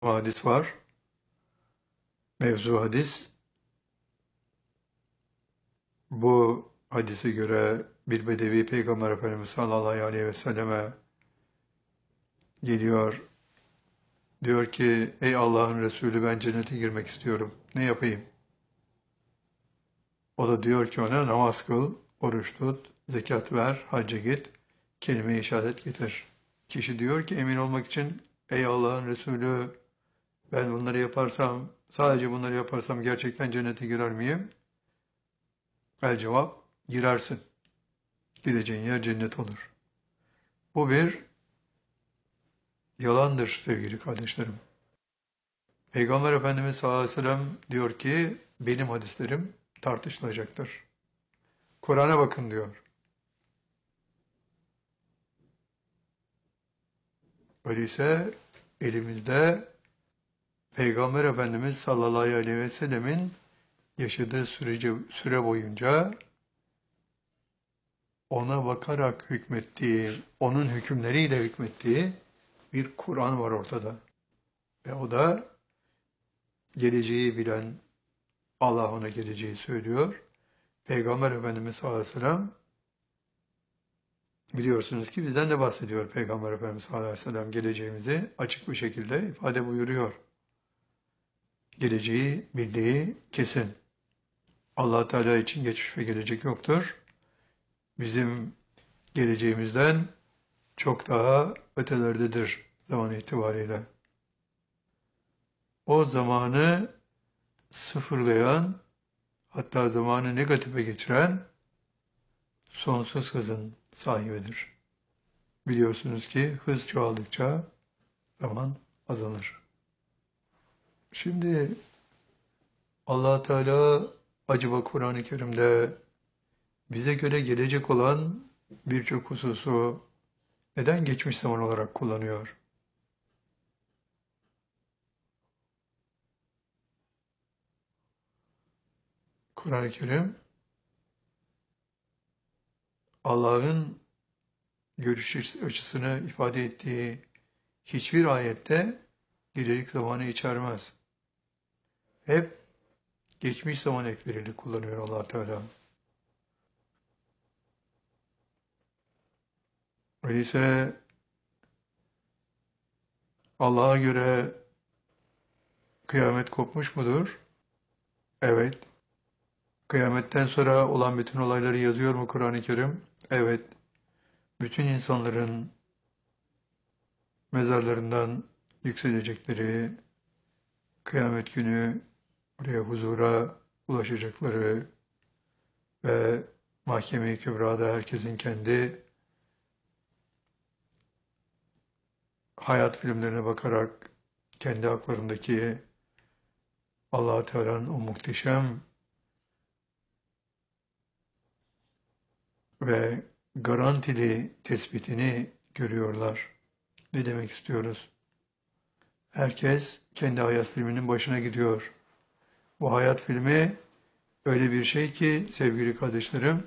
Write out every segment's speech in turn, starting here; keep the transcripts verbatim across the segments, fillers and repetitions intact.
hadis var. Mevzu hadis. Bu hadise göre bir bedevi Peygamber Efendimiz sallallahu aleyhi ve selleme geliyor. Diyor ki, ey Allah'ın Resulü, ben cennete girmek istiyorum. Ne yapayım? O da diyor ki ona, namaz kıl, oruç tut, zekat ver, hacca git, kelime-i şehadet getir. Kişi diyor ki, emin olmak için, ey Allah'ın Resulü, ben bunları yaparsam, sadece bunları yaparsam gerçekten cennete girer miyim? El cevap, girersin. Gideceğin yer cennet olur. Bu bir yalandır sevgili kardeşlerim. Peygamber Efendimiz sallallahu aleyhi ve sellem diyor ki, benim hadislerim tartışılacaktır. Kur'an'a bakın diyor. Öyleyse elimizde Peygamber Efendimiz sallallahu aleyhi ve sellemin yaşadığı sürece, süre boyunca ona bakarak hükmettiği, onun hükümleriyle hükmettiği bir Kur'an var ortada. Ve o da geleceği bilen, Allah ona geleceği söylüyor. Peygamber Efendimiz sallallahu aleyhi ve sellem biliyorsunuz ki bizden de bahsediyor. Peygamber Efendimiz sallallahu aleyhi ve sellem geleceğimizi açık bir şekilde ifade buyuruyor. Geleceği bildiği kesin. Allah Teala için geçmiş ve gelecek yoktur. Bizim geleceğimizden çok daha ötelerdedir zaman itibariyle. O zamanı sıfırlayan, hatta zamanı negatife geçiren sonsuz hızın sahibidir. Biliyorsunuz ki hız çoğaldıkça zaman azalır. Şimdi Allah Teala acaba Kur'an-ı Kerim'de bize göre gelecek olan birçok hususu neden geçmiş zaman olarak kullanıyor? Kur'an-ı Kerim Allah'ın görüş açısını ifade ettiği hiçbir ayette gelecek zamanı içermez. Hep geçmiş zaman ekleriyle kullanıyor Allah Teala. Öyleyse Allah'a göre kıyamet kopmuş mudur? Evet. Kıyametten sonra olan bütün olayları yazıyor mu Kur'an-ı Kerim? Evet. Bütün insanların mezarlarından yükselecekleri, kıyamet günü oraya huzura ulaşacakları ve Mahkeme-i Kübra'da herkesin kendi hayat filmlerine bakarak kendi haklarındaki Allah-u Teala'nın o muhteşem ve garantili tespitini görüyorlar. Ne demek istiyoruz? Herkes kendi hayat filminin başına gidiyor. Bu hayat filmi öyle bir şey ki sevgili kardeşlerim,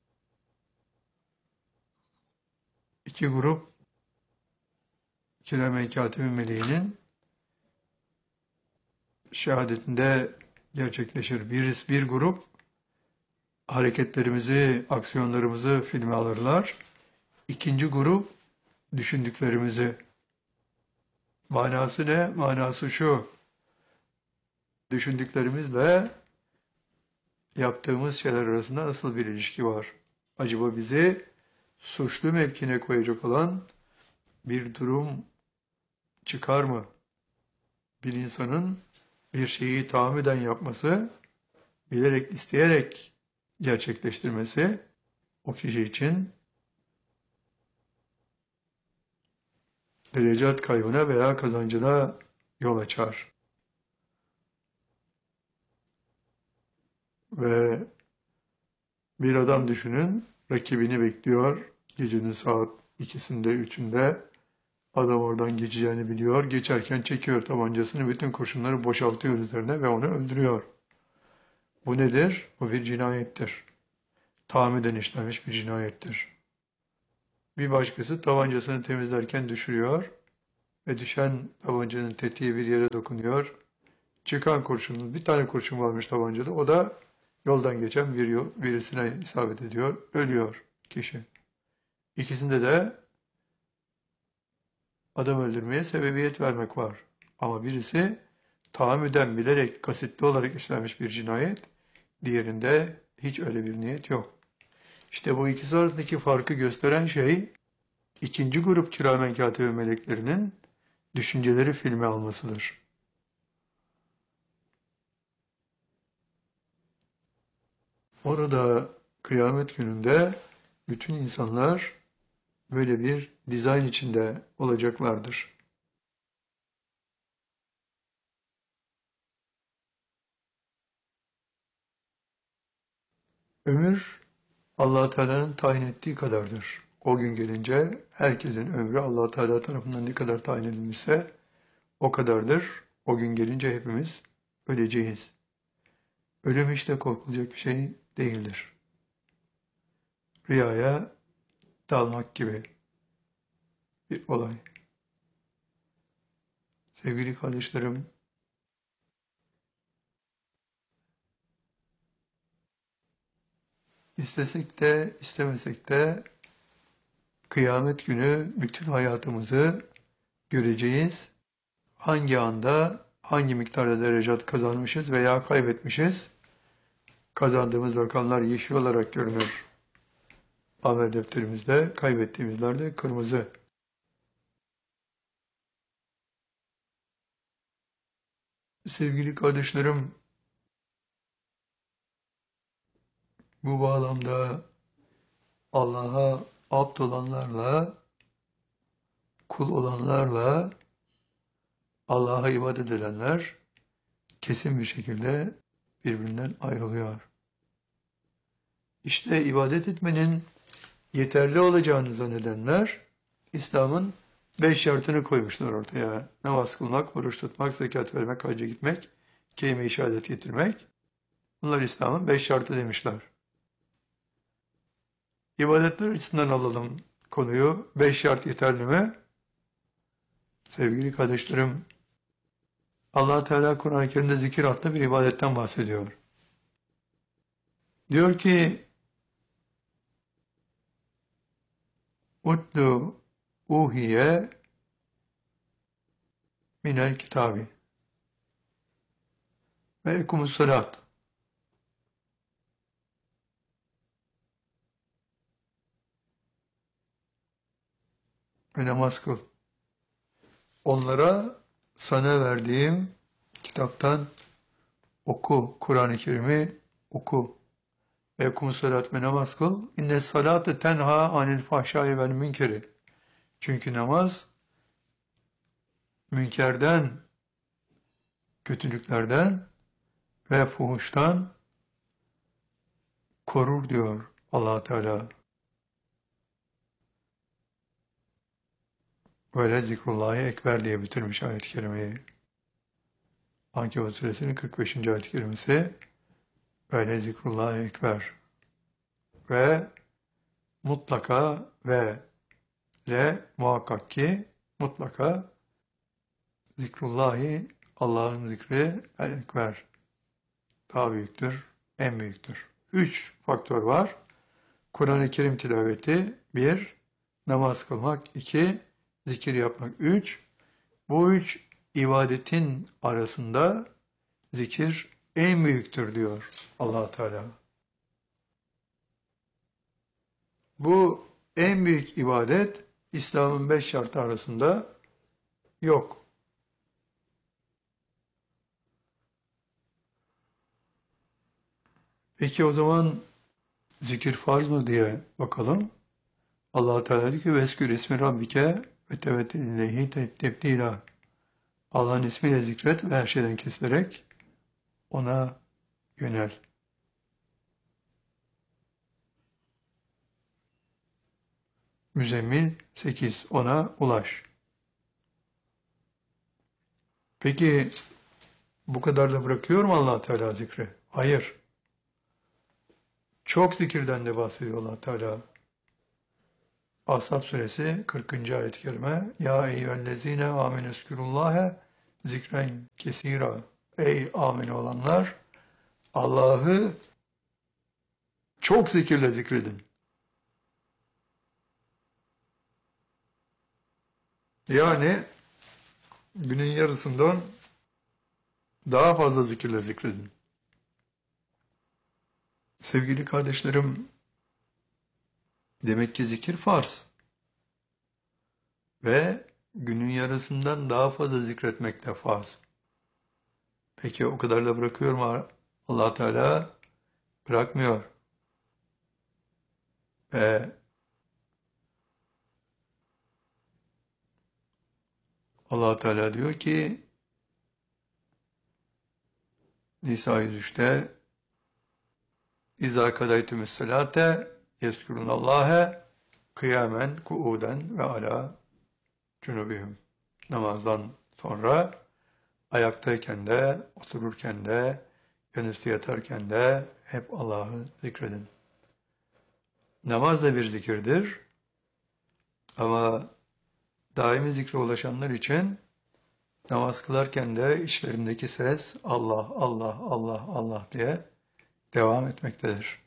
iki grup Kiramen Katibin meleğinin şehadetinde gerçekleşir. Bir, bir grup hareketlerimizi, aksiyonlarımızı filme alırlar. İkinci grup düşündüklerimizi. Manası ne? Manası şu. Düşündüklerimizle yaptığımız şeyler arasında nasıl bir ilişki var? Acaba bizi suçlu mevkine koyacak olan bir durum çıkar mı? Bir insanın bir şeyi tahammüden yapması, bilerek, isteyerek gerçekleştirmesi o kişi için derecat kaybına veya kazancına yol açar. Ve bir adam düşünün, rakibini bekliyor. Gecenin saat ikisinde, üçünde adam oradan geçeceğini biliyor. Geçerken çekiyor tabancasını, bütün kurşunları boşaltıyor üzerine ve onu öldürüyor. Bu nedir? Bu bir cinayettir. Tahammüden işlenmiş bir cinayettir. Bir başkası tabancasını temizlerken düşürüyor ve düşen tabancanın tetiği bir yere dokunuyor. Çıkan kurşunun, bir tane kurşun varmış tabancada, o da yoldan geçen bir, birisine isabet ediyor, ölüyor kişi. İkisinde de adam öldürmeye sebebiyet vermek var. Ama birisi tahammüden bilerek, kasıtlı olarak işlenmiş bir cinayet, diğerinde hiç öyle bir niyet yok. İşte bu ikisi arasındaki farkı gösteren şey, ikinci grup kiramen katibe meleklerinin düşünceleri filme almasıdır. Orada kıyamet gününde bütün insanlar böyle bir dizayn içinde olacaklardır. Ömür Allah Teala'nın tayin ettiği kadardır. O gün gelince herkesin ömrü Allah Teala tarafından ne kadar tayin edilmişse o kadardır. O gün gelince hepimiz öleceğiz. Ölüm hiç de korkulacak bir şey değildir. Rüyaya dalmak gibi bir olay. Sevgili kardeşlerim, istesek de istemesek de kıyamet günü bütün hayatımızı göreceğiz. Hangi anda, hangi miktarda derecat kazanmışız veya kaybetmişiz, kazandığımız rakamlar yeşil olarak görünür. Amel defterimizde, kaybettiğimizler de kırmızı. Sevgili kardeşlerim, bu bağlamda Allah'a abd olanlarla, kul olanlarla Allah'a ibadet edenler kesin bir şekilde birbirinden ayrılıyor. İşte ibadet etmenin yeterli olacağını zannedenler İslam'ın beş şartını koymuşlar ortaya. Namaz kılmak, oruç tutmak, zekat vermek, hacca gitmek, kelime-i şehadet getirmek. Bunlar İslam'ın beş şartı demişler. İbadetler açısından alalım konuyu. Beş şart yeterli mi? Sevgili kardeşlerim, Allah Teala Kur'an-ı Kerim'de zikir adlı bir ibadetten bahsediyor. Diyor ki, Utlu uhiye minel kitabi ve ekumus salat. Ve namaz kıl. Onlara sana verdiğim kitaptan oku, Kur'an-ı Kerim'i oku. Ve ekumus salat ve namaz kıl. İnne salate tenha anil fahşai vel münkeri. Çünkü namaz münkerden, kötülüklerden ve fuhuştan korur diyor Allah Teala. Böyle zikrullahi ekber diye bitirmiş ayet-i kerimeyi. Ankebut suresinin kırk beşinci ayet-i kerimesi böyle zikrullahi ekber. Ve mutlaka ve le muhakkak ki mutlaka zikrullahi Allah'ın zikri el ekber. Daha büyüktür, en büyüktür. Üç faktör var. Kur'an-ı Kerim tilaveti bir, namaz kılmak iki, zikir yapmak üç. Bu üç ibadetin arasında zikir en büyüktür diyor Allah Teala. Bu en büyük ibadet İslam'ın beş şartı arasında yok. Peki o zaman zikir farz mı diye bakalım. Allah Teala diyor ki veskür ismi rabbike ve tevekkül ileyhi tebdila. Allah'ın ismiyle zikret ve her şeyden kesilerek ona yönel. Müzzemmil sekiz. Ona ulaş. Peki bu kadar da bırakıyor mu Allah Teala zikri? Hayır. Çok zikirden de bahsediyor Allah Teala. Ashab suresi kırkıncı ayet-i kerime. Ya eyyühellezine amenüskürullâhe zikren kesira. Ey amin olanlar, Allah'ı çok zikirle zikredin. Yani günün yarısından daha fazla zikirle zikredin. Sevgili kardeşlerim, demek ki zikir farz. Ve günün yarısından daha fazla zikretmek de farz. Peki o kadar da bırakıyor mu Allah Teala? Bırakmıyor. Ve Allah Teala diyor ki Nisa yüz üçte İzâ kadaytümüs selâte yezkurunallâhe kıyamen kuuden ve alâ cunubihim. Namazdan sonra ayaktayken de, otururken de, yanüstü yatarken de hep Allah'ı zikredin. Namaz da bir zikirdir. Ama daimi zikre ulaşanlar için namaz kılarken de içlerindeki ses Allah, Allah, Allah, Allah diye devam etmektedir.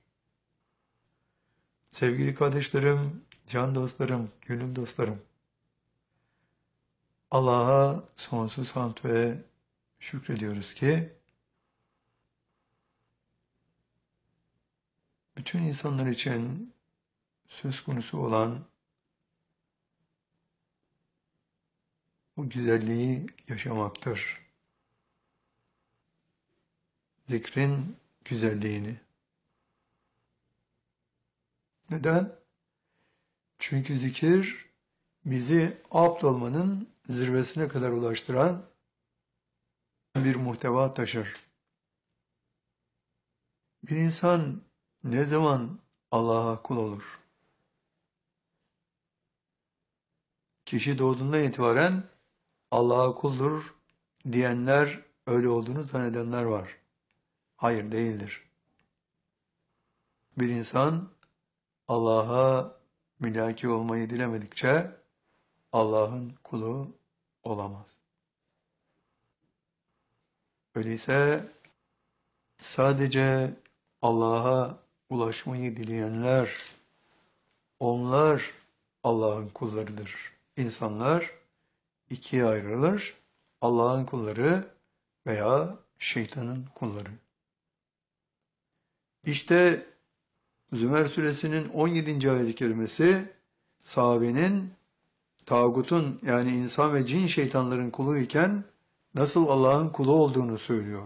Sevgili kardeşlerim, can dostlarım, gönül dostlarım, Allah'a sonsuz hamd ve şükrediyoruz ki bütün insanlar için söz konusu olan bu güzelliği yaşamaktır. Zikrin güzelliğini. Neden? Çünkü zikir bizi abd olmanın zirvesine kadar ulaştıran bir muhteva taşır. Bir insan ne zaman Allah'a kul olur? Kişi doğduğundan itibaren Allah'a kuldur diyenler, öyle olduğunu zannedenler var. Hayır, değildir. Bir insan Allah'a mülaki olmayı dilemedikçe Allah'ın kulu olamaz. Öyleyse sadece Allah'a ulaşmayı dileyenler, onlar Allah'ın kullarıdır. İnsanlar ikiye ayrılır. Allah'ın kulları veya şeytanın kulları. İşte Zümer suresinin on yedinci ayet-i kerimesi sahabenin tağutun yani insan ve cin şeytanların kulu iken nasıl Allah'ın kulu olduğunu söylüyor.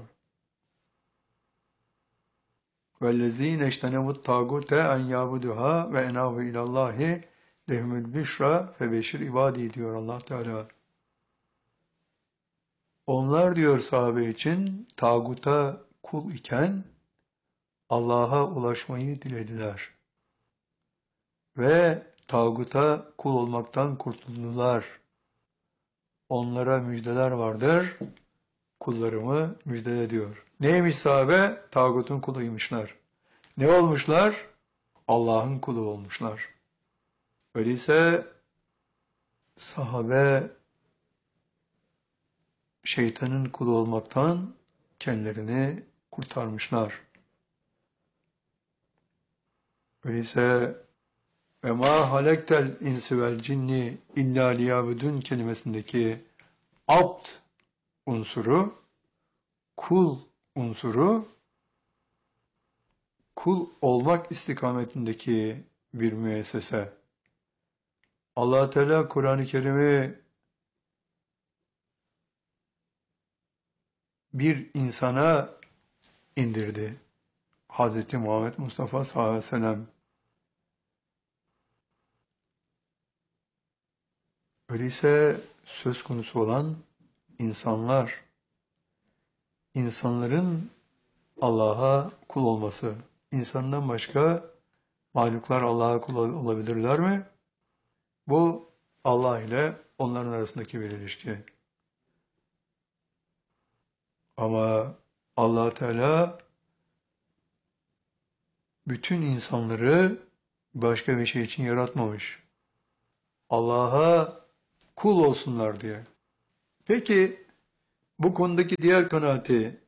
وَالَّذ۪ينَ اَجْتَنَبُوا الطَّاغُوتَ اَنْ يَعْبُدُهَا وَاَنَابُوا اِلَى اللّٰهِ lehumul büşra febeşir ibadi diyor Allah Teala. Onlar diyor sahabe için tağuta kul iken Allah'a ulaşmayı dilediler. Ve tağuta kul olmaktan kurtuldular. Onlara müjdeler vardır. Kullarımı müjdele diyor. Neymiş sahabe? Tağutun kuluymuşlar. Ne olmuşlar? Allah'ın kulu olmuşlar. Öyleyse sahabe şeytanın kulu olmaktan kendilerini kurtarmışlar. Öyleyse ve ma halektel insi vel cinni illa liyabudun kelimesindeki abd unsuru, kul unsuru, kul olmak istikametindeki bir müessese. Allah Teala Kur'an-ı Kerim'i bir insana indirdi. Hazreti Muhammed Mustafa sallallahu aleyhi ve sellem. Öyleyse söz konusu olan insanlar, insanların Allah'a kul olması, insandan başka mahluklar Allah'a kul olabilirler mi? Bu Allah ile onların arasındaki bir ilişki. Ama Allah Teala bütün insanları başka bir şey için yaratmamış. Allah'a kul olsunlar diye. Peki bu konudaki diğer kanaati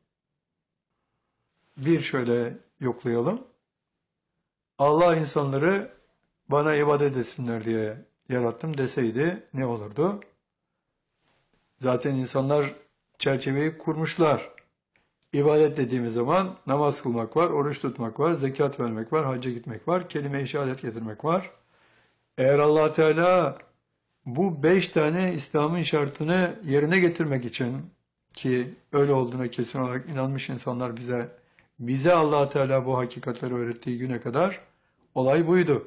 bir şöyle yoklayalım. Allah insanları bana ibadet etsinler diye yarattım deseydi ne olurdu? Zaten insanlar çerçeveyi kurmuşlar. İbadet dediğimiz zaman namaz kılmak var, oruç tutmak var, zekat vermek var, hacca gitmek var, kelime-i şehadet getirmek var. Eğer Allah Teala bu beş tane İslam'ın şartını yerine getirmek için, ki öyle olduğuna kesin olarak inanmış insanlar bize, bize Allah Teala bu hakikatleri öğrettiği güne kadar olay buydu.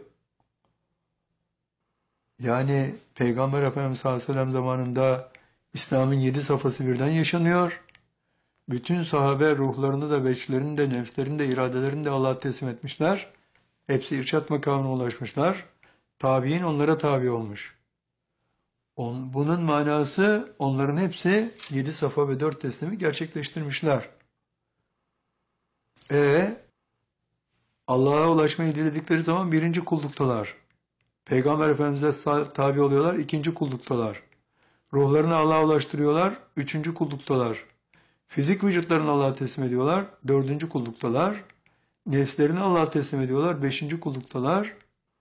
Yani Peygamber Efendimiz sallallahu aleyhi ve sellem zamanında İslam'ın yedi safhası birden yaşanıyor. Bütün sahabe ruhlarını da, beşlerini de, nefslerini de, iradelerini de Allah'a teslim etmişler. Hepsi irşat makamına ulaşmışlar. Tabi'in onlara tabi olmuş. On, bunun manası onların hepsi yedi safa ve dört teslimi gerçekleştirmişler. E Allah'a ulaşmayı diledikleri zaman birinci kulluktalar. Peygamber Efendimiz'e tabi oluyorlar, ikinci kulluktalar. Ruhlarını Allah'a ulaştırıyorlar, üçüncü kulluktalar. Fizik vücutlarını Allah'a teslim ediyorlar, dördüncü kulluktalar. Nefslerini Allah'a teslim ediyorlar, beşinci kulluktalar.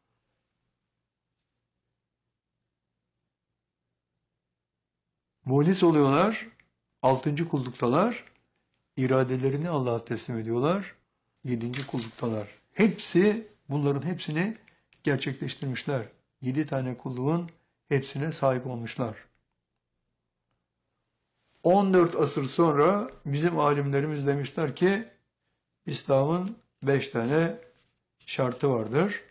Muhlis oluyorlar, altıncı kulluktalar. İradelerini Allah'a teslim ediyorlar, yedinci kulluktalar. Hepsi, bunların hepsini gerçekleştirmişler. Yedi tane kulluğun hepsine sahip olmuşlar. on dört asır sonra bizim alimlerimiz demişler ki İslam'ın beş tane şartı vardır.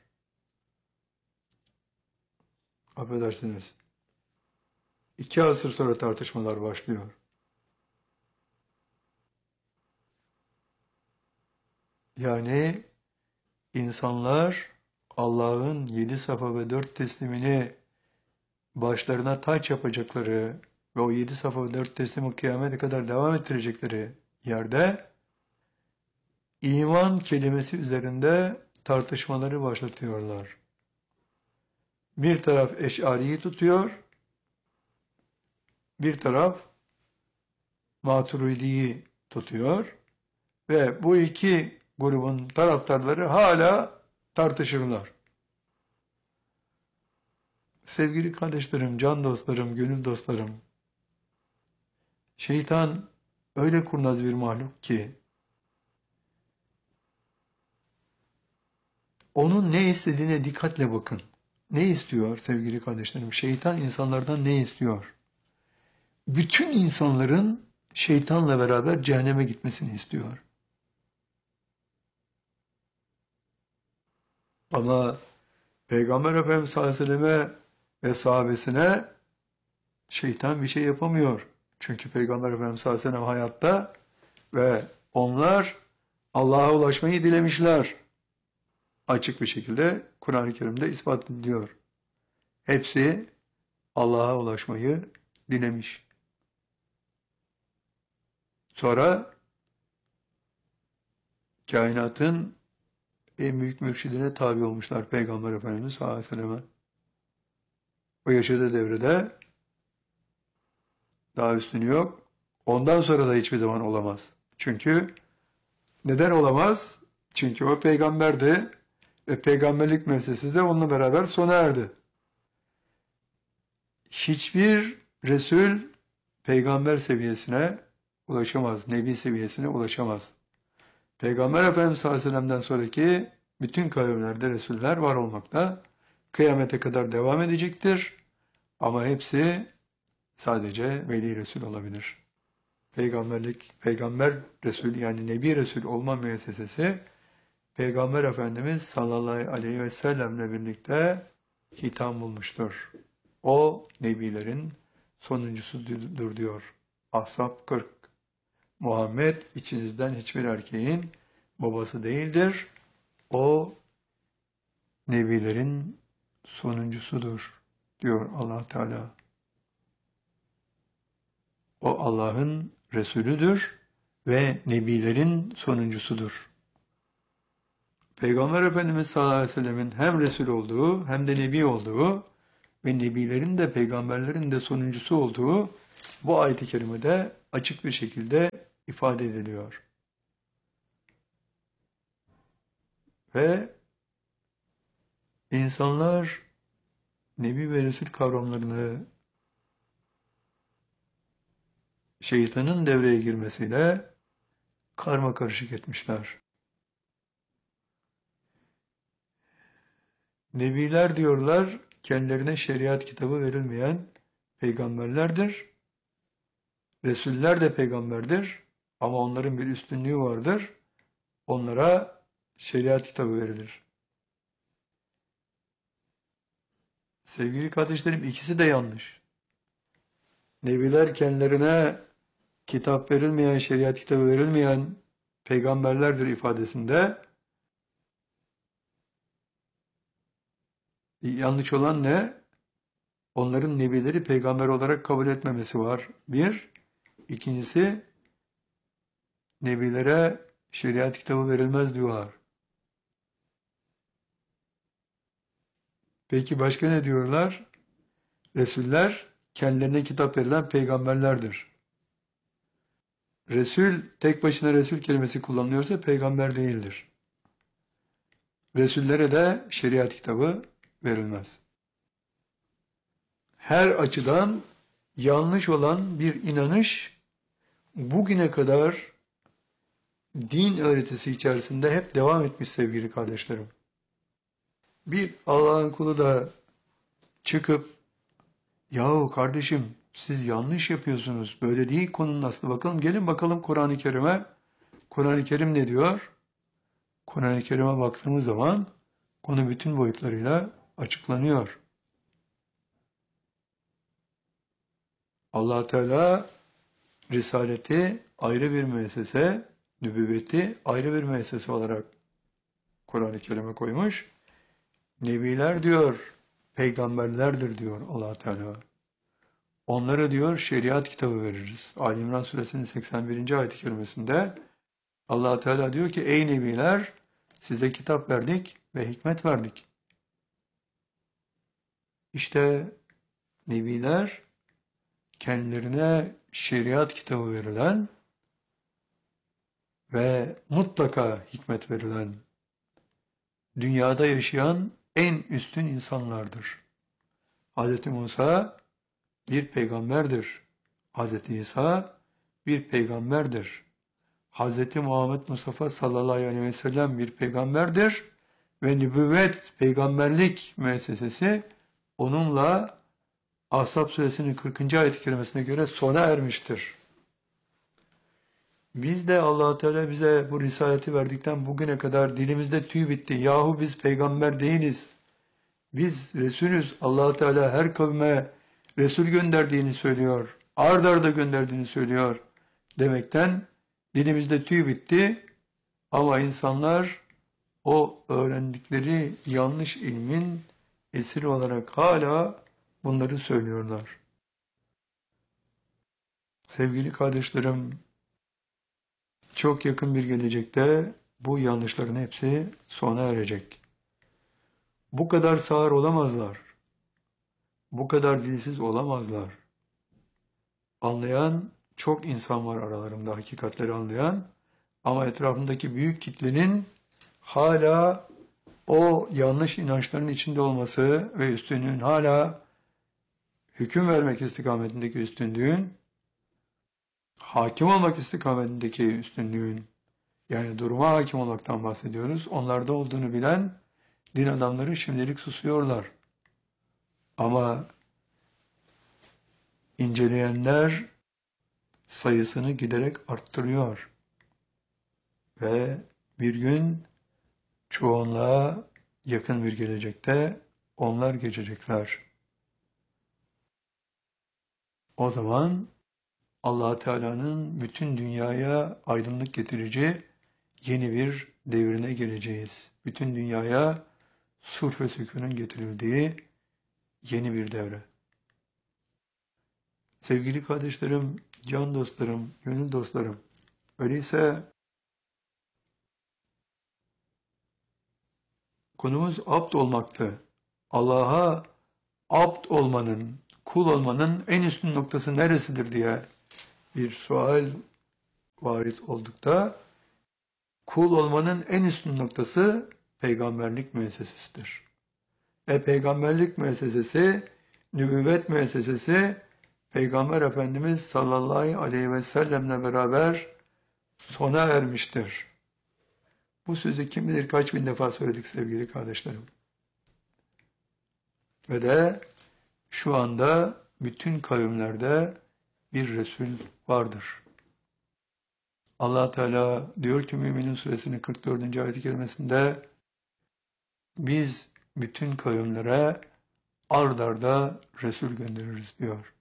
Affedersiniz. İki asır sonra tartışmalar başlıyor. Yani insanlar Allah'ın yedi safa ve dört teslimini başlarına taç yapacakları ve o yedi safa ve dört teslimi kıyamete kadar devam ettirecekleri yerde iman kelimesi üzerinde tartışmaları başlatıyorlar. Bir taraf Eş'ari'yi tutuyor, bir taraf Maturidi'yi tutuyor ve bu iki grubun taraftarları hala tartışırlar. Sevgili kardeşlerim, can dostlarım, gönül dostlarım, şeytan öyle kurnaz bir mahluk ki, onun ne istediğine dikkatle bakın. Ne istiyor sevgili kardeşlerim? Şeytan insanlardan ne istiyor? Bütün insanların şeytanla beraber cehenneme gitmesini istiyor. Ama Peygamber Efendimiz sallallahu aleyhi ve selleme ve sahabesine şeytan bir şey yapamıyor. Çünkü Peygamber Efendimiz sallallahu aleyhi ve sellem hayatta ve onlar Allah'a ulaşmayı dilemişler. Açık bir şekilde Kur'an-ı Kerim'de ispat ediliyor. Hepsi Allah'a ulaşmayı dilemiş. Sonra kainatın en büyük mürşidine tabi olmuşlar Peygamber Efendimiz sallallahu aleyhi ve selleme. O yaşadığı devrede daha üstünü yok. Ondan sonra da hiçbir zaman olamaz. Çünkü neden olamaz? Çünkü o peygamberdi ve peygamberlik meselesi de onunla beraber sona erdi. Hiçbir Resul peygamber seviyesine ulaşamaz, Nebi seviyesine ulaşamaz. Peygamber Efendimiz sallallahu aleyhi ve sellem'den sonraki bütün kavimlerde Resuller var olmakta. Kıyamete kadar devam edecektir. Ama hepsi sadece Veli Resul olabilir. Peygamberlik, Peygamber Resul yani Nebi Resul olma müessesesi Peygamber Efendimiz sallallahu aleyhi ve sellemle birlikte hitam bulmuştur. O Nebilerin sonuncusudur diyor. Ahzab kırk. Muhammed içinizden hiçbir erkeğin babası değildir. O Nebilerin sonuncusudur diyor Allah Teala. O Allah'ın Resulüdür ve Nebilerin sonuncusudur. Peygamber Efendimiz sallallahu aleyhi ve sellemin hem Resul olduğu hem de Nebi olduğu ve nebilerin de peygamberlerin de sonuncusu olduğu bu ayet-i kerimede açık bir şekilde ifade ediliyor. Ve insanlar Nebi ve Resul kavramlarını şeytanın devreye girmesiyle karma karışık etmişler. Nebiler diyorlar, kendilerine şeriat kitabı verilmeyen peygamberlerdir. Resuller de peygamberdir ama onların bir üstünlüğü vardır. Onlara şeriat kitabı verilir. Sevgili kardeşlerim, ikisi de yanlış. Nebiler kendilerine kitap verilmeyen, şeriat kitabı verilmeyen peygamberlerdir ifadesinde yanlış olan ne? Onların nebileri peygamber olarak kabul etmemesi var. Bir. İkincisi, nebilere şeriat kitabı verilmez diyorlar. Peki başka ne diyorlar? Resuller kendilerine kitap verilen peygamberlerdir. Resul, tek başına Resul kelimesi kullanılıyorsa peygamber değildir. Resullere de şeriat kitabı verilmez. Her açıdan yanlış olan bir inanış bugüne kadar din öğretisi içerisinde hep devam etmiş sevgili kardeşlerim. Bir Allah'ın kulu da çıkıp, yahu kardeşim siz yanlış yapıyorsunuz, böyle değil konunun aslı, bakalım gelin bakalım Kur'an-ı Kerim'e. Kur'an-ı Kerim ne diyor? Kur'an-ı Kerim'e baktığımız zaman konu bütün boyutlarıyla açıklanıyor. Allah Teala Risaleti ayrı bir müessese, nübüvveti ayrı bir müessese olarak Kur'an-ı Kerim'e koymuş. Nebiler diyor, peygamberlerdir diyor Allah Teala. Onlara diyor şeriat kitabı veririz. Ali İmran suresinin seksen birinci ayet-i kerimesinde Allah Teala diyor ki ey nebiler size kitap verdik ve hikmet verdik. İşte nebiler kendilerine şeriat kitabı verilen ve mutlaka hikmet verilen dünyada yaşayan en üstün insanlardır. Hz. Musa bir peygamberdir. Hz. İsa bir peygamberdir. Hz. Muhammed Mustafa sallallahu aleyhi ve sellem bir peygamberdir ve nübüvvet, peygamberlik müessesesi onunla Ahzab suresinin kırkıncı ayet-i kerimesine göre sona ermiştir. Biz de Allah Teala bize bu risaleti verdikten bugüne kadar dilimizde tüy bitti. Yahu biz peygamber değiliz. Biz Resulüz. Allah Teala her kavme Resul gönderdiğini söylüyor. Ard arda gönderdiğini söylüyor. Demekten dilimizde tüy bitti. Ama insanlar o öğrendikleri yanlış ilmin esiri olarak hala bunları söylüyorlar. Sevgili kardeşlerim, çok yakın bir gelecekte bu yanlışların hepsi sona erecek. Bu kadar sağır olamazlar. Bu kadar dilsiz olamazlar. Anlayan çok insan var aralarında, hakikatleri anlayan. Ama etrafındaki büyük kitlenin hala o yanlış inançların içinde olması ve üstünlüğün hala hüküm vermek istikametindeki üstünlüğün, hakim olmak istikametindeki üstünlüğün, yani duruma hakim olmaktan bahsediyoruz. Onlarda olduğunu bilen din adamları şimdilik susuyorlar. Ama inceleyenler sayısını giderek arttırıyor. Ve bir gün çoğunluğa yakın bir gelecekte onlar geçecekler. O zaman Allah Teala'nın bütün dünyaya aydınlık getirici yeni bir devrine geleceğiz. Bütün dünyaya sulh ve sükûnun getirildiği yeni bir devre. Sevgili kardeşlerim, can dostlarım, gönül dostlarım, öyleyse konumuz abd olmaktı. Allah'a abd olmanın, kul olmanın en üstün noktası neresidir diye bir sual varit oldukta, kul olmanın en üstün noktası peygamberlik müessesesidir. E peygamberlik müessesesi, nübüvvet müessesesi, Peygamber Efendimiz sallallahu aleyhi ve sellemle beraber sona ermiştir. Bu sözü kim bilir kaç bin defa söyledik sevgili kardeşlerim. Ve de şu anda bütün kavimlerde bir Resul vardır. Allah Teala diyor ki Mü'minun suresinin kırk dördüncü ayet-i kerimesinde, biz bütün kavimlere ard arda Resul göndeririz diyor.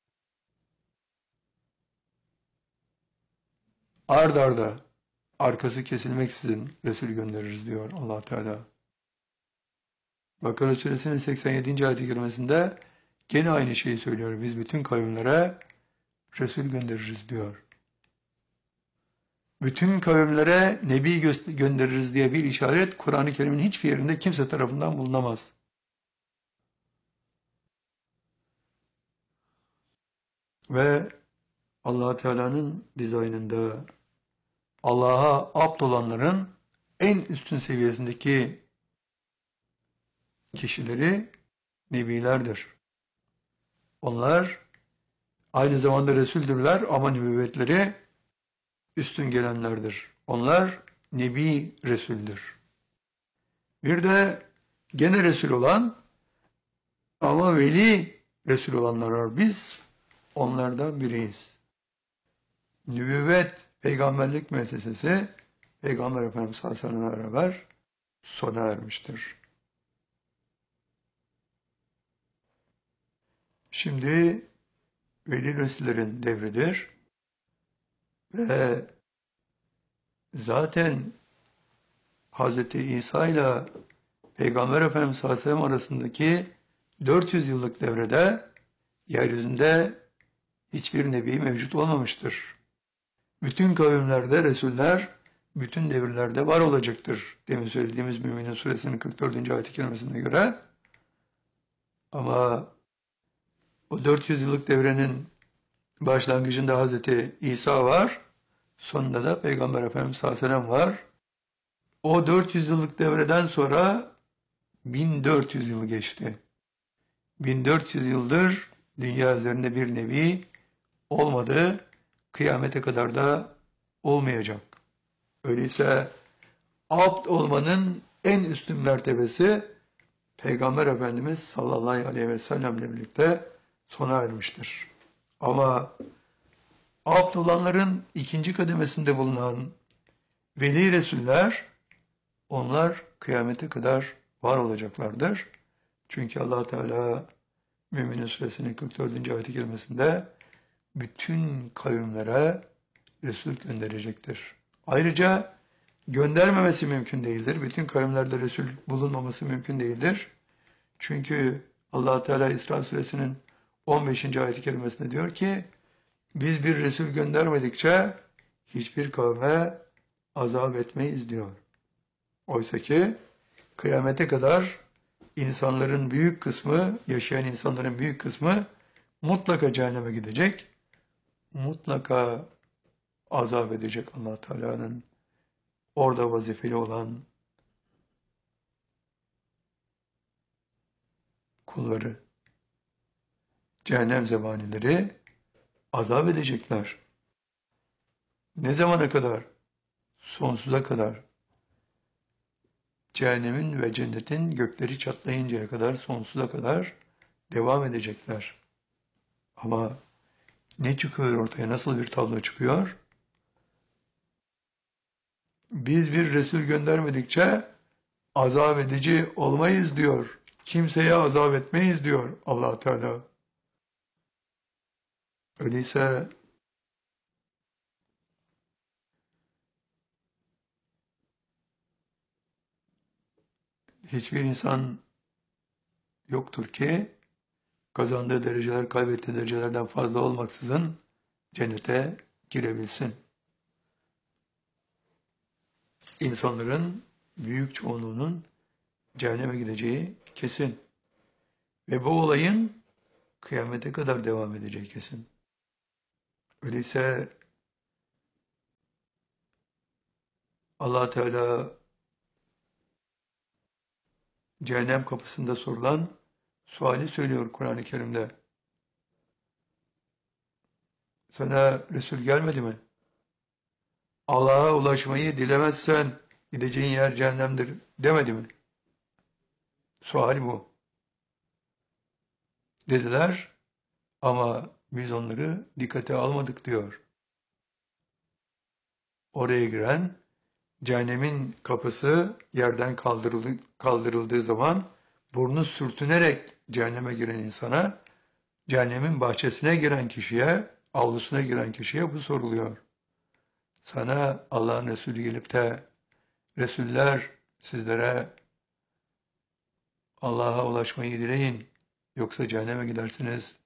Ard arda, arkası kesilmeksizin Resul göndeririz diyor Allah Teala. Bakara suresinin seksen yedinci ayet-i kerimesinde gene aynı şeyi söylüyor. Biz bütün kavimlere Resul göndeririz diyor. Bütün kavimlere Nebi göndeririz diye bir işaret Kur'an-ı Kerim'in hiçbir yerinde kimse tarafından bulunamaz. Ve Allah Teala'nın dizaynında Allah'a abd olanların en üstün seviyesindeki kişileri Nebilerdir. Onlar aynı zamanda Resuldürler ama nübüvvetleri üstün gelenlerdir. Onlar Nebi Resul'dür. Bir de gene Resul olan ama veli Resul olanlar var. Biz onlardan biriyiz. Nübüvvet, peygamberlik müessesesi Peygamber Efendimiz sallallahu aleyhi ve sellem'le beraber sona ermiştir. Şimdi veli Resullerin devridir ve zaten Hazreti İsa ile Peygamber Efendimiz sallallahu aleyhi ve sellem arasındaki dört yüz yıllık devrede yeryüzünde hiçbir nebi mevcut olmamıştır. Bütün kavimlerde Resuller bütün devirlerde var olacaktır. Demin söylediğimiz Mü'minin suresinin kırk dördüncü ayet-i kerimesine göre. Ama o dört yüz yıllık devrenin başlangıcında Hazreti İsa var. Sonunda da Peygamber Efendimiz sallallahu aleyhi ve sellem var. O dört yüz yıllık devreden sonra bin dört yüz yıl geçti. bin dört yüz yıldır dünya üzerinde bir nebi olmadı. Kıyamete kadar da olmayacak. Öyleyse abd olmanın en üstün mertebesi Peygamber Efendimiz sallallahu aleyhi ve sellemle birlikte sona ermiştir. Ama abd olanların ikinci kademesinde bulunan veli Resuller, onlar kıyamete kadar var olacaklardır. Çünkü Allah Teala Mü'minin suresinin kırk dördüncü ayet-i kerimesinde bütün kavimlere Resul gönderecektir. Ayrıca göndermemesi mümkün değildir. Bütün kavimlerde Resul bulunmaması mümkün değildir. Çünkü Allah Teala İsra suresinin on beşinci ayet-i kerimesinde diyor ki, biz bir Resul göndermedikçe hiçbir kavme azap etmeyiz diyor. Oysa ki kıyamete kadar insanların büyük kısmı, yaşayan insanların büyük kısmı mutlaka cehenneme gidecek. Mutlaka azap edecek Allah Teala'nın orada vazifeli olan kulları. Cehennem zebanileri azap edecekler. Ne zamana kadar? Sonsuza kadar. Cehennemin ve cennetin gökleri çatlayıncaya kadar, sonsuza kadar devam edecekler. Ama ne çıkıyor ortaya? Nasıl bir tablo çıkıyor? Biz bir Resul göndermedikçe azap edici olmayız diyor. Kimseye azap etmeyiz diyor Allah Teala. Öyleyse hiçbir insan yoktur ki kazandığı dereceler kaybettiği derecelerden fazla olmaksızın cennete girebilsin. İnsanların büyük çoğunluğunun cehenneme gideceği kesin. Ve bu olayın kıyamete kadar devam edeceği kesin. Öyleyse Allah Teala cehennem kapısında sorulan suali söylüyor Kur'an-ı Kerim'de. Sana Resul gelmedi mi? Allah'a ulaşmayı dilemezsen gideceğin yer cehennemdir demedi mi? Sual bu. Dediler ama biz onları dikkate almadık diyor. Oraya giren cehennemin kapısı yerden kaldırıldı, kaldırıldığı zaman burnu sürtünerek cehenneme giren insana, cehennemin bahçesine giren kişiye, avlusuna giren kişiye bu soruluyor. Sana Allah'ın Resulü gelip de Resuller sizlere Allah'a ulaşmayı dileyin yoksa cehenneme gidersiniz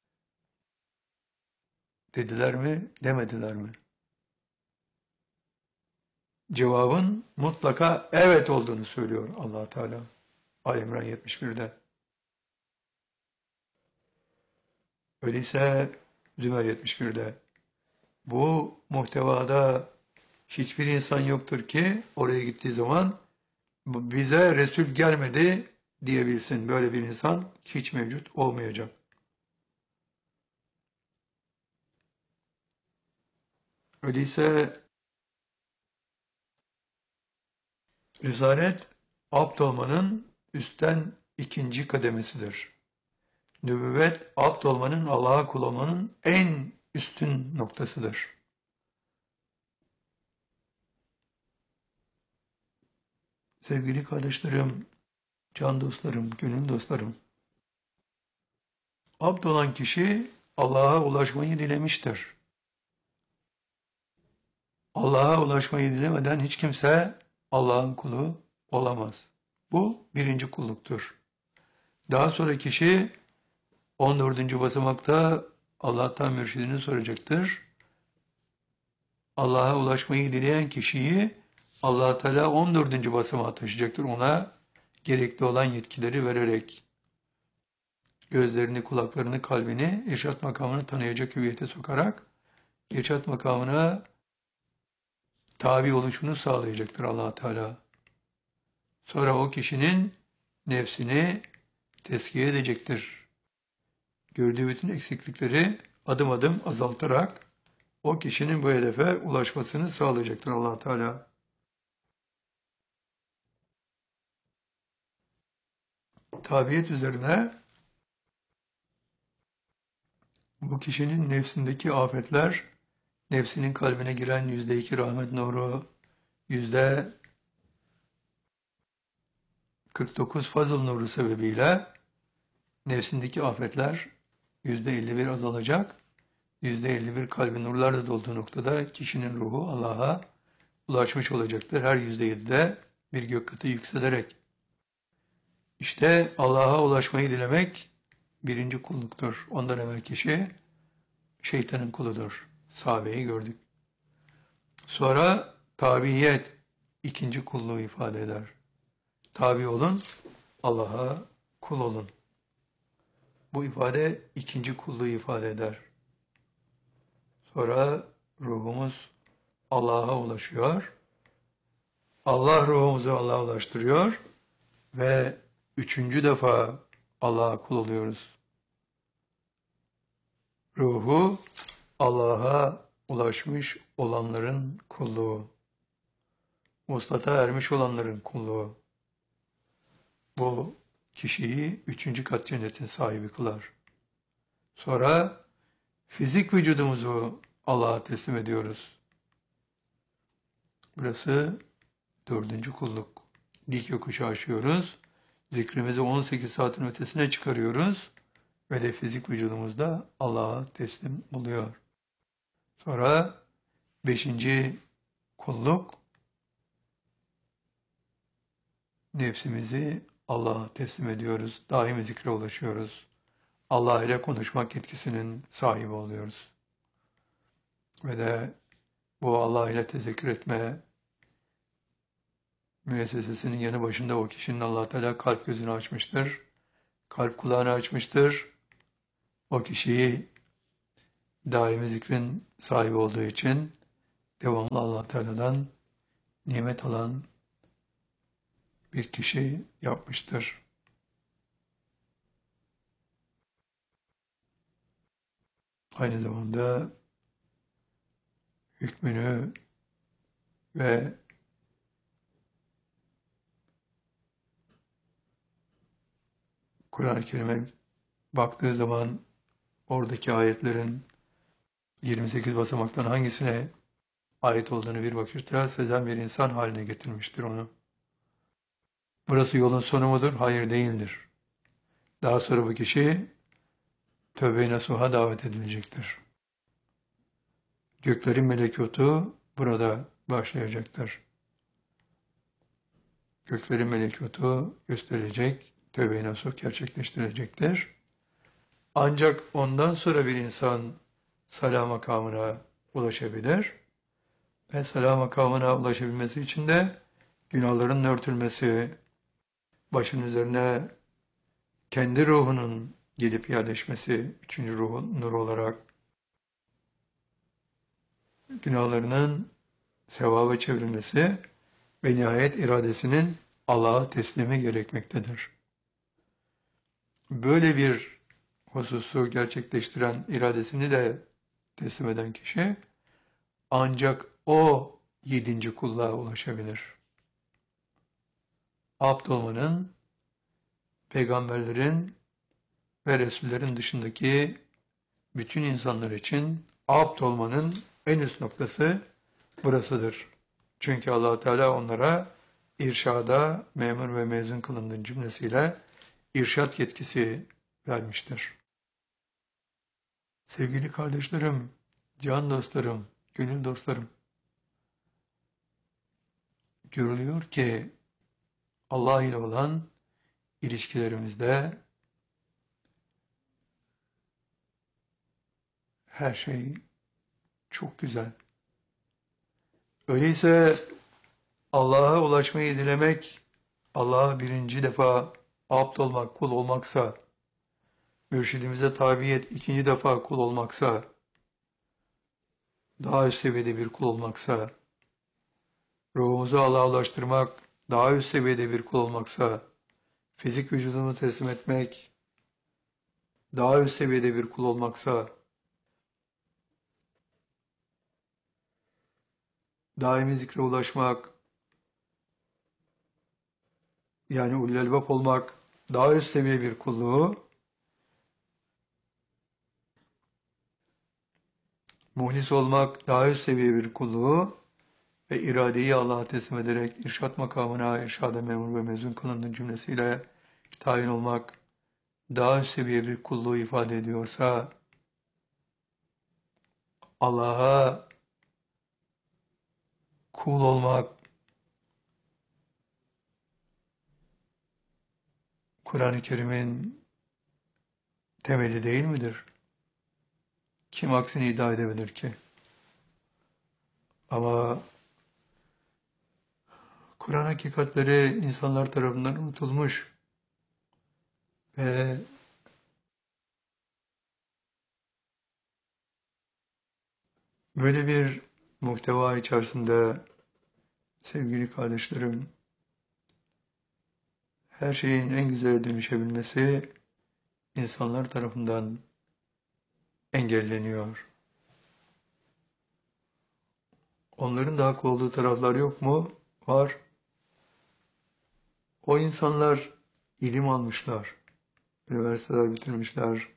dediler mi, demediler mi? Cevabın mutlaka evet olduğunu söylüyor Allah Teala. Ali İmran yetmiş bir'de. Öyleyse Zümer yetmiş bir'de. Bu muhtevada hiçbir insan yoktur ki oraya gittiği zaman bize Resul gelmedi diyebilsin. Böyle bir insan hiç mevcut olmayacak. Öyleyse Risalet abd olmanın üstten ikinci kademesidir. Nübüvvet abd olmanın, Allah'a kul olmanın en üstün noktasıdır. Sevgili kardeşlerim, can dostlarım, gönül dostlarım, abd olan kişi Allah'a ulaşmayı dilemiştir. Allah'a ulaşmayı dilemeden hiç kimse Allah'ın kulu olamaz. Bu birinci kulluktur. Daha sonra kişi on dördüncü basamakta Allah'tan mürşidini soracaktır. Allah'a ulaşmayı dileyen kişiyi Allah Teala on dördüncü basamağa taşıyacaktır. Ona gerekli olan yetkileri vererek gözlerini, kulaklarını, kalbini irşat makamını tanıyacak hüviyete sokarak irşat makamına tabi oluşunu sağlayacaktır Allah Teala. Sonra o kişinin nefsini tezkiye edecektir. Gördüğü bütün eksiklikleri adım adım azaltarak o kişinin bu hedefe ulaşmasını sağlayacaktır Allah Teala. Tabiyet üzerine bu kişinin nefsindeki afetler, nefsinin kalbine giren yüzde iki rahmet nuru, yüzde kırk dokuz fazıl nuru sebebiyle nefsindeki afetler yüzde elli bir azalacak. yüzde elli bir kalbi nurlarla dolduğu noktada kişinin ruhu Allah'a ulaşmış olacaktır. Her yüzde yedide bir gök katı yükselerek. İşte Allah'a ulaşmayı dilemek birinci kulluktur. Ondan evvel kişi şeytanın kuludur. Sahabeyi gördük. Sonra tabiyet ikinci kulluğu ifade eder. Tabi olun, Allah'a kul olun. Bu ifade ikinci kulluğu ifade eder. Sonra ruhumuz Allah'a ulaşıyor. Allah ruhumuzu Allah'a ulaştırıyor ve üçüncü defa Allah'a kul oluyoruz. Ruhu Allah'a ulaşmış olanların kulluğu. Vuslata ermiş olanların kulluğu. Bu kişiyi üçüncü kat cennetin sahibi kılar. Sonra fizik vücudumuzu Allah'a teslim ediyoruz. Burası dördüncü kulluk. Dik yokuşu aşıyoruz. Zikrimizi on sekiz saatin ötesine çıkarıyoruz. Ve de fizik vücudumuzda Allah'a teslim oluyor. Sonra beşinci kulluk, nefsimizi Allah'a teslim ediyoruz. Daimi zikre ulaşıyoruz. Allah ile konuşmak yetkisinin sahibi oluyoruz. Ve de bu Allah ile tezekkür etme müessesesinin yanı başında o kişinin Allah Teala kalp gözünü açmıştır. kalp kulağını açmıştır. O kişiyi daimi zikrin sahibi olduğu için devamlı Allah Teala'dan nimet alan bir kişi yapmıştır. Aynı zamanda hükmünü ve Kur'an-ı Kerim'e baktığı zaman oradaki ayetlerin yirmi sekiz basamaktan hangisine ait olduğunu bir bakışta sezen bir insan haline getirmiştir onu. Burası yolun sonu mudur? Hayır, değildir. Daha sonra bu kişi tövbe-i nasuha davet edilecektir. Göklerin melekutu burada başlayacaktır. Göklerin melekutu gösterilecek, tövbe-i nasuh gerçekleştirilecektir. Ancak ondan sonra bir insan salah makamına ulaşabilir ve salah makamına ulaşabilmesi için de günahların örtülmesi, başın üzerine kendi ruhunun gelip yerleşmesi, üçüncü ruh, nur olarak günahlarının sevaba çevrilmesi ve nihayet iradesinin Allah'a teslimi gerekmektedir. Böyle bir hususu gerçekleştiren, iradesini de teslim eden kişi ancak o yedinci kulluğa ulaşabilir. Abd olmanın peygamberlerin ve Resullerin dışındaki bütün insanlar için abd olmanın en üst noktası burasıdır. Çünkü Allah Teala onlara irşada memur ve mezun kılındığı cümlesiyle irşat yetkisi vermiştir. Sevgili kardeşlerim, can dostlarım, gönül dostlarım, görülüyor ki Allah ile olan ilişkilerimizde her şey çok güzel. Öyleyse Allah'a ulaşmayı dilemek, Allah'a birinci defa abd olmak, kul olmaksa, mürşidimize tabiyet ikinci defa kul olmaksa, daha üst seviyede bir kul olmaksa, ruhumuzu Allah'a ulaştırmak, daha üst seviyede bir kul olmaksa, fizik vücudunu teslim etmek, daha üst seviyede bir kul olmaksa, daimi zikre ulaşmak, yani ulul elbap olmak, daha üst seviye bir kulluğu, muhlis olmak, daha üst seviye bir kulluğu ve iradeyi Allah'a teslim ederek irşat makamına, irşada memur ve mezun kılındığı cümlesiyle tayin olmak, daha üst seviye bir kulluğu ifade ediyorsa, Allah'a kul olmak, Kur'an-ı Kerim'in temeli değil midir? Kim aksini iddia edebilir ki? Ama Kur'an hakikatleri insanlar tarafından unutulmuş ve böyle bir muhteva içerisinde sevgili kardeşlerim, her şeyin en güzele dönüşebilmesi insanlar tarafından engelleniyor. Onların da haklı olduğu taraflar yok mu? Var. O insanlar ilim almışlar, üniversiteler bitirmişler,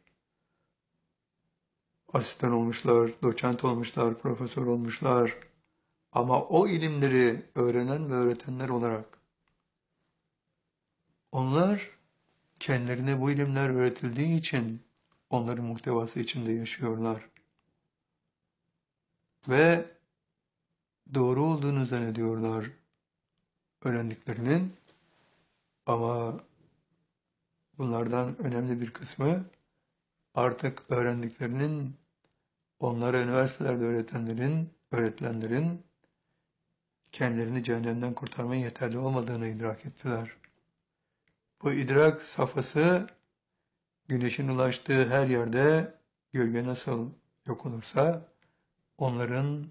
asistan olmuşlar, doçent olmuşlar, profesör olmuşlar. Ama o ilimleri öğrenen ve öğretenler olarak onlar kendilerine bu ilimler öğretildiği için onların muhtevası içinde yaşıyorlar. Ve doğru olduğunu zannediyorlar öğrendiklerinin. Ama bunlardan önemli bir kısmı artık öğrendiklerinin onlara üniversitelerde öğretenlerin, öğretilenlerin kendilerini cehennemden kurtarmaya yeterli olmadığını idrak ettiler. Bu idrak safhası güneşin ulaştığı her yerde gölge nasıl yok olursa, onların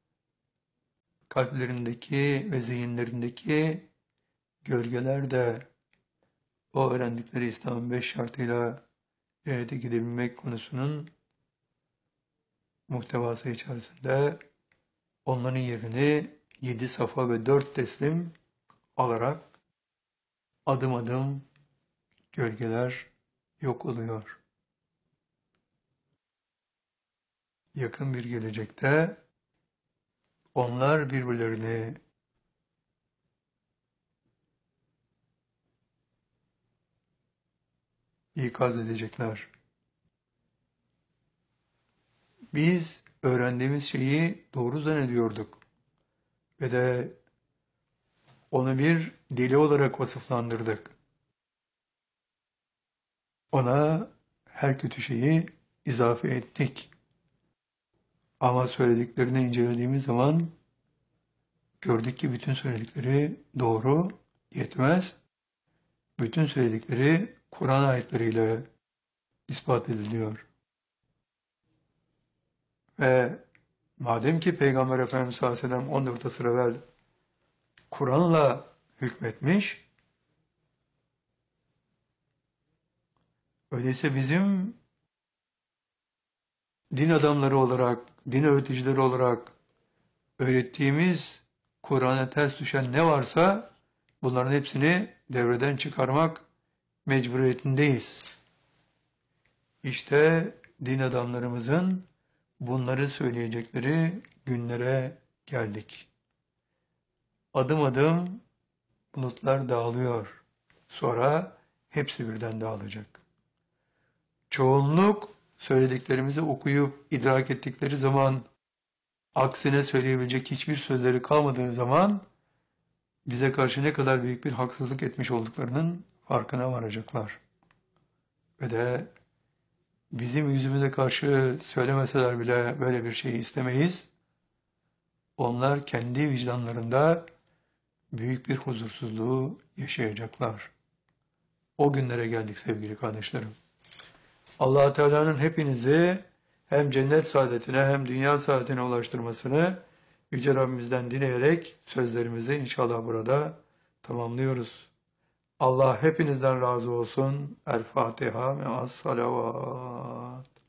kalplerindeki ve zihinlerindeki gölgeler de o öğrendikleri İslam'ın beş şartıyla cennete gidebilmek konusunun muhtevası içerisinde onların yerini yedi safa ve dört teslim alarak adım adım gölgeler yok oluyor. Yakın bir gelecekte onlar birbirlerini ikaz edecekler. Biz öğrendiğimiz şeyi doğru zannediyorduk ve de onu bir deli olarak vasıflandırdık. Ona her kötü şeyi izafe ettik. Ama söylediklerini incelediğimiz zaman gördük ki bütün söyledikleri doğru, yetmez. Bütün söyledikleri Kur'an ayetleriyle ispat ediliyor. Ve madem ki Peygamber Efendimiz sallallahu aleyhi ve sellem on dört asır evvel Kur'an'la hükmetmiş, öyleyse bizim din adamları olarak, din öğreticileri olarak öğrettiğimiz Kur'an'a ters düşen ne varsa bunların hepsini devreden çıkarmak mecburiyetindeyiz. İşte din adamlarımızın bunları söyleyecekleri günlere geldik. Adım adım bulutlar dağılıyor. Sonra hepsi birden dağılacak. Çoğunluk söylediklerimizi okuyup idrak ettikleri zaman, aksine söyleyebilecek hiçbir sözleri kalmadığı zaman bize karşı ne kadar büyük bir haksızlık etmiş olduklarının farkına varacaklar. Ve de bizim yüzümüze karşı söylemeseler bile böyle bir şeyi istemeyiz. Onlar kendi vicdanlarında büyük bir huzursuzluğu yaşayacaklar. O günlere geldik sevgili kardeşlerim. Allah Teala'nın hepinizi hem cennet saadetine hem dünya saadetine ulaştırmasını Yüce Rabbimizden dileyerek sözlerimizi inşallah burada tamamlıyoruz. Allah hepinizden razı olsun. El Fatiha ve as salavat.